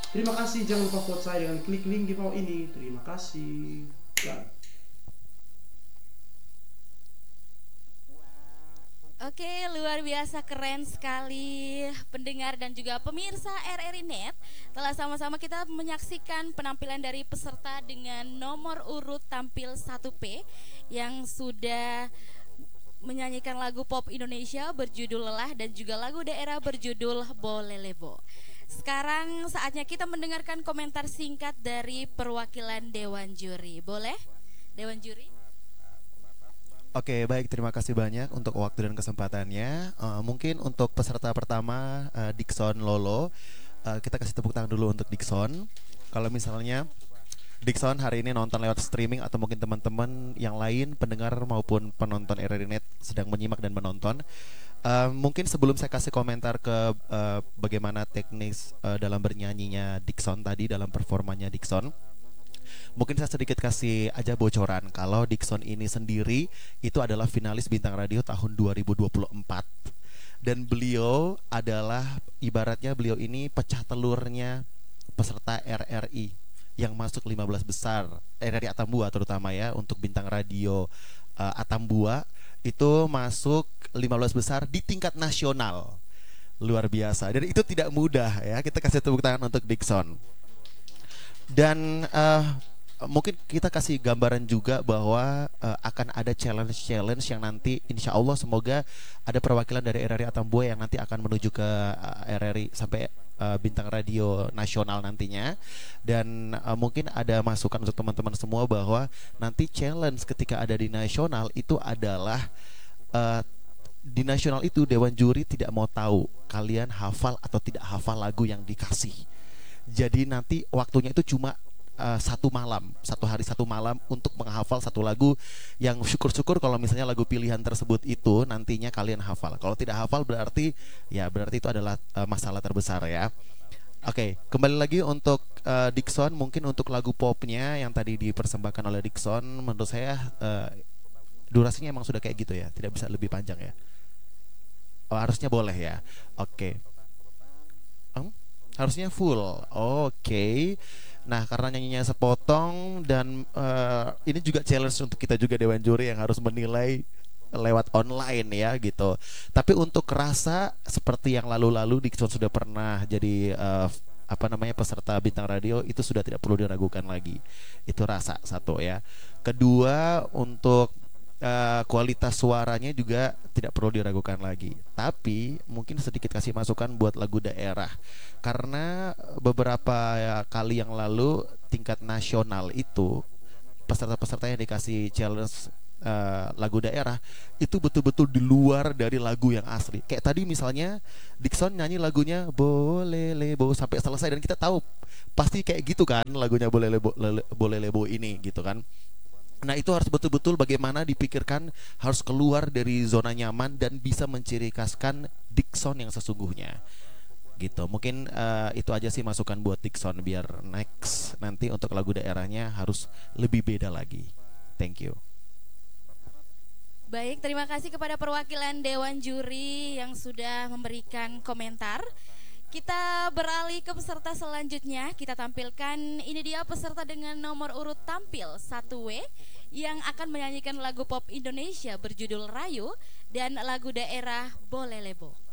Terima kasih, jangan lupa vote saya dengan klik link di bawah ini. Terima kasih. Dan Oke, luar biasa keren sekali pendengar dan juga pemirsa RRI Net. Telah sama-sama kita menyaksikan penampilan dari peserta dengan nomor urut tampil 1P yang sudah menyanyikan lagu pop Indonesia berjudul Lelah dan juga lagu daerah berjudul Bolelebo. Sekarang saatnya kita mendengarkan komentar singkat dari perwakilan Dewan Juri. Boleh? Dewan Juri? Oke, baik. Terima kasih banyak untuk waktu dan kesempatannya. Mungkin untuk peserta pertama, Dickson Lolo, kita kasih tepuk tangan dulu untuk Dickson. Kalau misalnya Dickson hari ini nonton lewat streaming atau mungkin teman-teman yang lain, pendengar maupun penonton RRI Net sedang menyimak dan menonton. Mungkin sebelum saya kasih komentar ke bagaimana teknis dalam bernyanyinya Dickson tadi, dalam performanya Dickson, mungkin saya sedikit kasih aja bocoran kalau Dickson ini sendiri itu adalah finalis Bintang Radio tahun 2024 dan beliau adalah ibaratnya beliau ini pecah telurnya peserta RRI yang masuk 15 besar RRI Atambua terutama ya untuk Bintang Radio Atambua itu masuk 15 besar di tingkat nasional. Luar biasa. Dan itu tidak mudah ya. Kita kasih tepuk tangan untuk Dickson. Dan mungkin kita kasih gambaran juga bahwa akan ada challenge-challenge yang nanti insya Allah semoga ada perwakilan dari RRI Atambua yang nanti akan menuju ke RRI sampai Bintang Radio Nasional nantinya. Dan mungkin ada masukan untuk teman-teman semua bahwa nanti challenge ketika ada di nasional itu adalah di nasional itu Dewan Juri tidak mau tahu kalian hafal atau tidak hafal lagu yang dikasih. Jadi nanti waktunya itu cuma satu malam, satu hari satu malam untuk menghafal satu lagu yang syukur-syukur kalau misalnya lagu pilihan tersebut itu nantinya kalian hafal. Kalau tidak hafal berarti itu adalah masalah terbesar ya. Oke, kembali lagi untuk Dickson, mungkin untuk lagu popnya yang tadi dipersembahkan oleh Dickson, menurut saya durasinya emang sudah kayak gitu ya, tidak bisa lebih panjang ya. Oh, harusnya boleh ya. Oke. Harusnya full. Oke. Nah, karena nyanyinya sepotong dan ini juga challenge untuk kita juga Dewan Juri yang harus menilai lewat online ya gitu. Tapi untuk rasa seperti yang lalu-lalu Dickson sudah pernah jadi peserta Bintang Radio itu sudah tidak perlu diragukan lagi. Itu rasa satu ya. Kedua untuk kualitas suaranya juga tidak perlu diragukan lagi. Tapi mungkin sedikit kasih masukan buat lagu daerah. Karena beberapa kali yang lalu tingkat nasional itu peserta-peserta yang dikasih challenge lagu daerah itu betul-betul di luar dari lagu yang asli. Kayak tadi misalnya Dickson nyanyi lagunya Boleh Lebo sampai selesai dan kita tahu pasti kayak gitu kan lagunya Boleh Lebo ini gitu kan. Nah itu harus betul-betul bagaimana dipikirkan harus keluar dari zona nyaman dan bisa menciri khaskan Dickson yang sesungguhnya gitu. Mungkin itu aja sih masukan buat Dickson biar next nanti untuk lagu daerahnya harus lebih beda lagi. Thank you. Baik, terima kasih kepada perwakilan Dewan Juri yang sudah memberikan komentar. Kita beralih ke peserta selanjutnya. Kita tampilkan ini dia peserta dengan nomor urut tampil 1W yang akan menyanyikan lagu pop Indonesia berjudul Rayu dan lagu daerah Bolelebo.